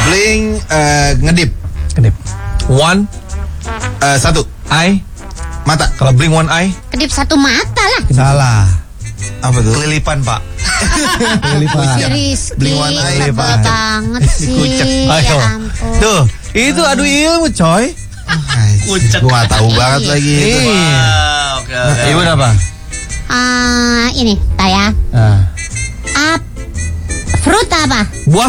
Blink ngedip. One Satu eye. mata. Kalau blink one eye. Kedip satu mata lah. Salah. Apa tuh? Kelilipan, Pak. Si Rizky, Beli warna air, sebel Pak. banget sih. Kucek. Ya Ayo. ampun. Tuh, itu adu ilmu, coy. Kucek. Gua tahu banget lagi itu. Iya. Oke. Ibu apa? Ini, Taya. Ah. Fruit apa?